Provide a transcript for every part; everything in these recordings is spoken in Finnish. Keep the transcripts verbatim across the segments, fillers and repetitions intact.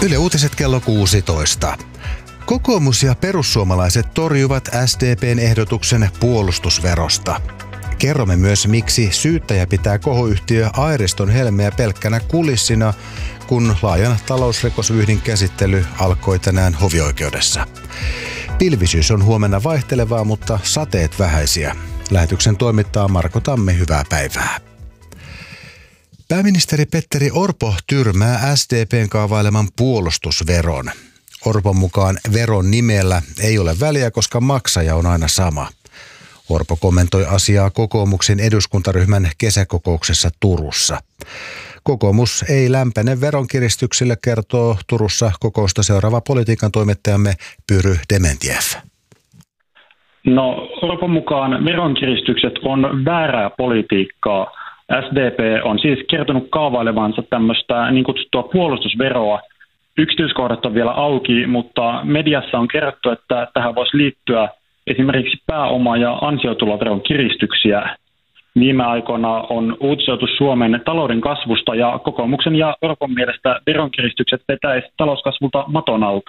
Yle Uutiset kello kuusitoista. Kokoomus ja perussuomalaiset torjuvat S D P:n ehdotuksen puolustusverosta. Kerromme myös, miksi syyttäjä pitää kohoyhtiö Airiston Helmeä pelkkänä kulissina, kun laajan talousrikosvyyhdin käsittely alkoi tänään hovioikeudessa. Pilvisyys on huomenna vaihtelevaa, mutta sateet vähäisiä. Lähetyksen toimittaa Marko Tamme, hyvää päivää. Pääministeri Petteri Orpo tyrmää S D P:n kaavaileman puolustusveron. Orpon mukaan veron nimellä ei ole väliä, koska maksaja on aina sama. Orpo kommentoi asiaa kokoomuksen eduskuntaryhmän kesäkokouksessa Turussa. Kokoomus ei lämpene veronkiristyksille, kertoo Turussa kokousta seuraava politiikan toimittajamme Pyry Dementjev. No, Orpon mukaan veronkiristykset on väärää politiikkaa. S D P on siis kertonut kaavailevansa tämmöistä niin kutsuttua puolustusveroa. Yksityiskohdat on vielä auki, mutta mediassa on kerrottu, että tähän voisi liittyä esimerkiksi pääoma- ja ansiotuloveron kiristyksiä. Viime aikoina on uutisoitu Suomen talouden kasvusta ja kokoomuksen ja Orpon mielestä veronkiristykset vetäisi talouskasvulta maton alta.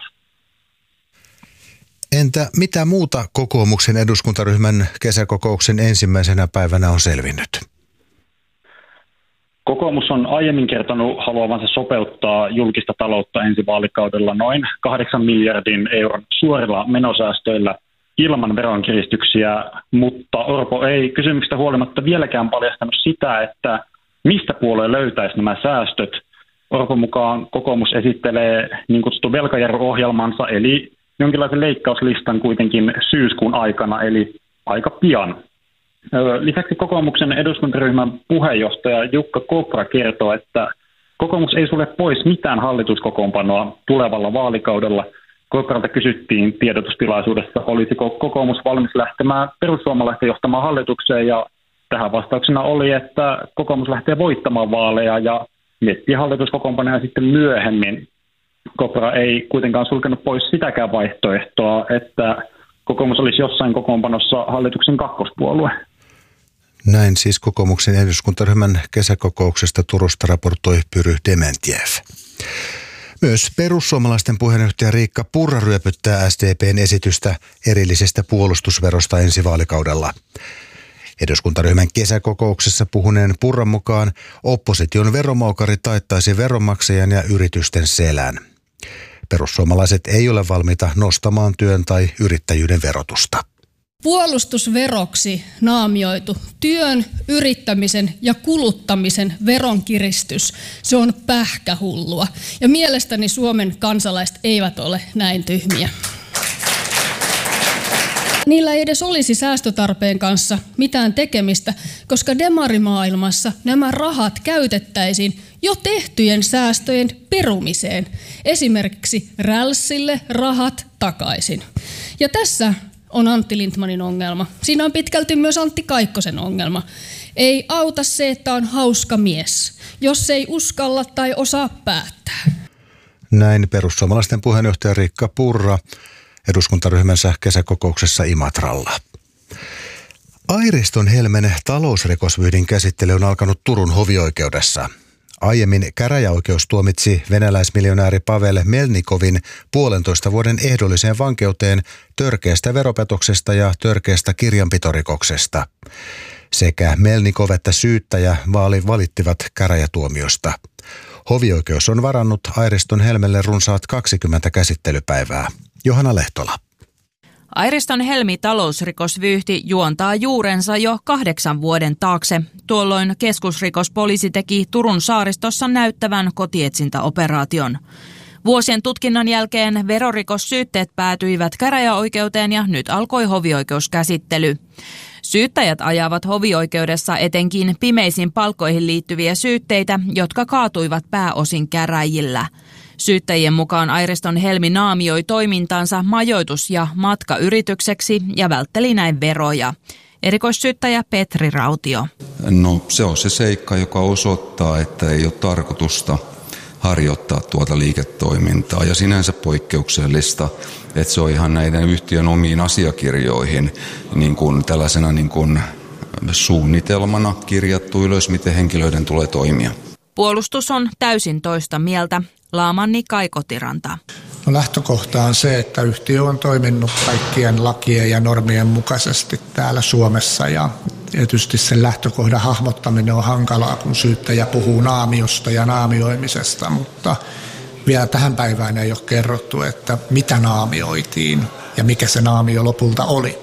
Entä mitä muuta kokoomuksen eduskuntaryhmän kesäkokouksen ensimmäisenä päivänä on selvinnyt? Kokoomus on aiemmin kertonut haluavansa sopeuttaa julkista taloutta ensi vaalikaudella noin kahdeksan miljardin euron suorilla menosäästöillä ilman veronkiristyksiä, mutta Orpo ei kysymyksestä huolimatta vieläkään paljastanut sitä, että mistä puolue löytäisi nämä säästöt. Orpon mukaan kokoomus esittelee niin kutsuttu velkajarruohjelmansa, eli jonkinlaisen leikkauslistan kuitenkin syyskuun aikana, eli aika pian. Lisäksi kokoomuksen eduskuntaryhmän puheenjohtaja Jukka Kopra kertoo, että kokoomus ei sulle pois mitään hallituskokoonpanoa tulevalla vaalikaudella. Kopralta kysyttiin tiedotustilaisuudessa, olisiko kokoomus valmis lähtemään perussuomalaisten johtamaan hallitukseen, ja tähän vastauksena oli, että kokoomus lähtee voittamaan vaaleja ja miettii hallituskokoonpanoja sitten myöhemmin. Kopra ei kuitenkaan sulkenut pois sitäkään vaihtoehtoa, että kokoomus olisi jossain kokoonpanossa hallituksen kakkospuolue. Näin siis kokoomuksen eduskuntaryhmän kesäkokouksesta Turusta raportoi Pyry Dementjev. Myös perussuomalaisten puheenjohtaja Riikka Purra ryöpyttää S D P:n esitystä erillisestä puolustusverosta ensi vaalikaudella. Eduskuntaryhmän kesäkokouksessa puhuneen Purran mukaan opposition veromoukari taittaisi veronmaksajan ja yritysten selän. Perussuomalaiset ei ole valmiita nostamaan työn tai yrittäjyyden verotusta. Puolustusveroksi naamioitu työn, yrittämisen ja kuluttamisen veronkiristys, se on pähkähullua. Ja mielestäni Suomen kansalaiset eivät ole näin tyhmiä. Niillä ei edes olisi säästötarpeen kanssa mitään tekemistä, koska demarimaailmassa nämä rahat käytettäisiin jo tehtyjen säästöjen perumiseen. Esimerkiksi rälssille rahat takaisin. Ja tässä on Antti Lindtmanin ongelma. Siinä on pitkälti myös Antti Kaikkosen ongelma. Ei auta se, että on hauska mies, jos ei uskalla tai osaa päättää. Näin perussuomalaisten puheenjohtaja Riikka Purra eduskuntaryhmänsä kesäkokouksessa Imatralla. Airiston Helmen talousrikosvyyhdin käsittely on alkanut Turun hovioikeudessa. Aiemmin käräjäoikeus tuomitsi venäläismiljonääri Pavel Melnikovin puolentoista vuoden ehdolliseen vankeuteen törkeästä veropetoksesta ja törkeästä kirjanpitorikoksesta. Sekä Melnikov että syyttäjä vaali valittivat käräjätuomiosta. Hovioikeus on varannut Airiston Helmelle runsaat kaksikymmentä käsittelypäivää. Johanna Lehtola. Airiston Helmi talousrikosvyyhti juontaa juurensa jo kahdeksan vuoden taakse. Tuolloin keskusrikospoliisi teki Turun saaristossa näyttävän kotietsintäoperaation. Vuosien tutkinnan jälkeen verorikossyytteet päätyivät käräjäoikeuteen ja nyt alkoi hovioikeuskäsittely. Syyttäjät ajavat hovioikeudessa etenkin pimeisiin palkkoihin liittyviä syytteitä, jotka kaatuivat pääosin käräjillä. Syyttäjien mukaan Airiston Helmi naamioi toimintansa majoitus- ja matkayritykseksi ja vältteli näin veroja. Erikoissyyttäjä Petri Rautio. No se on se seikka, joka osoittaa, että ei ole tarkoitusta harjoittaa tuota liiketoimintaa ja sinänsä poikkeuksellista, että se on ihan näiden yhtiön omiin asiakirjoihin niin kuin tällaisena niin kuin suunnitelmana kirjattu ylös, miten henkilöiden tulee toimia. Puolustus on täysin toista mieltä. Laamanni Kai Kotiranta. No lähtökohta on se, että yhtiö on toiminut kaikkien lakien ja normien mukaisesti täällä Suomessa ja tietysti sen lähtökohdan hahmottaminen on hankalaa, kun syyttäjä puhuu naamiosta ja naamioimisesta, mutta vielä tähän päivään ei ole kerrottu, että mitä naamioitiin ja mikä se naamio lopulta oli.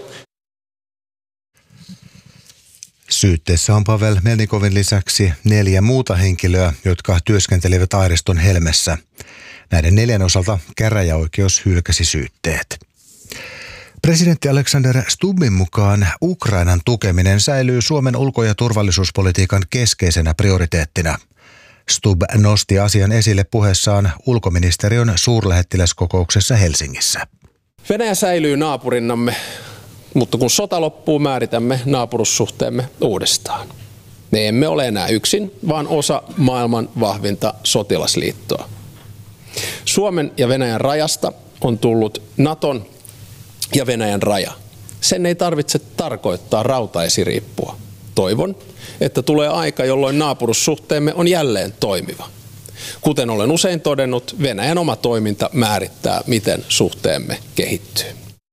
Syytteessä on Pavel Melnikovin lisäksi neljä muuta henkilöä, jotka työskentelevät Airiston Helmessä. Näiden neljän osalta käräjäoikeus hylkäsi syytteet. Presidentti Alexander Stubbin mukaan Ukrainan tukeminen säilyy Suomen ulko- ja turvallisuuspolitiikan keskeisenä prioriteettina. Stubb nosti asian esille puheessaan ulkoministeriön suurlähettiläskokouksessa Helsingissä. Venäjä säilyy naapurinnamme, mutta kun sota loppuu, määritämme naapurussuhteemme uudestaan. Me emme ole enää yksin, vaan osa maailman vahvinta sotilasliittoa. Suomen ja Venäjän rajasta on tullut Naton ja Venäjän raja. Sen ei tarvitse tarkoittaa rautaesiriippua. Toivon, että tulee aika, jolloin naapurussuhteemme on jälleen toimiva. Kuten olen usein todennut, Venäjän oma toiminta määrittää, miten suhteemme kehittyy.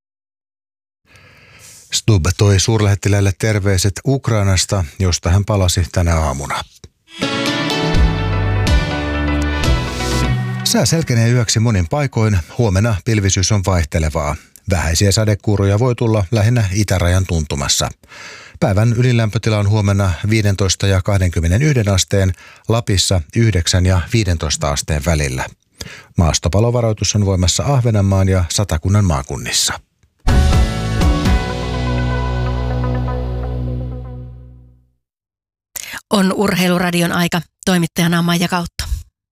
Stubb toi suurlähettiläälle terveiset Ukrainasta, josta hän palasi tänä aamuna. Sää selkenee yöksi monin paikoin. Huomenna pilvisyys on vaihtelevaa. Vähäisiä sadekuuroja voi tulla lähinnä itärajan tuntumassa. Päivän ylilämpötila on huomenna viisitoista ja kaksikymmentäyksi asteen, Lapissa yhdeksän ja viisitoista asteen välillä. Maastopalovaroitus on voimassa Ahvenanmaan ja Satakunnan maakunnissa. On Urheiluradion aika. Toimittajana on Maija Kautto.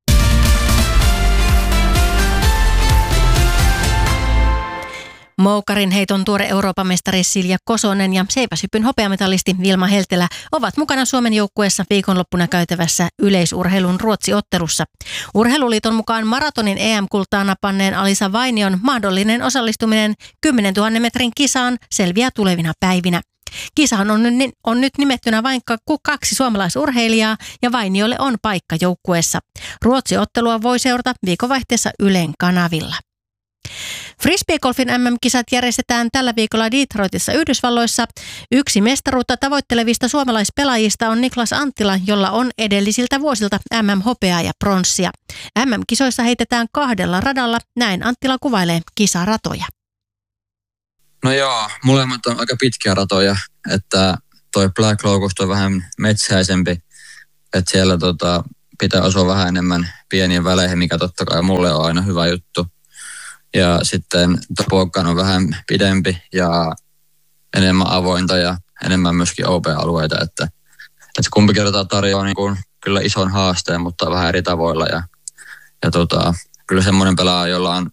Moukarin heiton tuore Euroopan mestari Silja Kosonen ja seiväshypyn hopeamitalisti Vilma Heltelä ovat mukana Suomen joukkueessa viikonloppuna käytävässä yleisurheilun Ruotsi-ottelussa. Urheiluliiton mukaan maratonin E M-kultaa napanneen Alisa Vainion mahdollinen osallistuminen kymmenentuhannen metrin kisaan selviää tulevina päivinä. Kisahan on, on nyt nimettynä vain kaksi suomalaisurheilijaa ja Vainiolle on paikka joukkueessa. Ruotsi-ottelua voi seurata viikonvaihteessa Ylen kanavilla. Frisbeegolfin M M-kisat järjestetään tällä viikolla Detroitissa Yhdysvalloissa. Yksi mestaruutta tavoittelevista suomalaispelaajista on Niklas Anttila, jolla on edellisiltä vuosilta M M-hopeaa ja pronssia. M M-kisoissa heitetään kahdella radalla, näin Anttila kuvailee kisaratoja. No joo, molemmat on aika pitkiä ratoja, että toi Black Locust on vähän metsäisempi, että siellä tota, pitää osua vähän enemmän pieniin väleihin, mikä totta kai mulle on aina hyvä juttu. Ja sitten Toboggan on vähän pidempi ja enemmän avointa ja enemmän myöskin O P-alueita, että, että kumpikin rata tarjoaa niin kuin kyllä ison haasteen, mutta vähän eri tavoilla. Ja, ja tota, kyllä semmoinen pelaaja, jolla on